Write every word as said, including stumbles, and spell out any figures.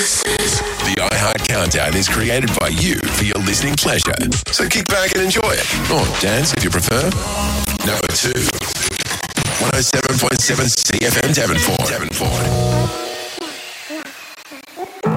The iHeart Countdown is created by you for your listening pleasure. So kick back and enjoy it. Or dance if you prefer. Number two. one oh seven point seven C F M Devonport. Devonport.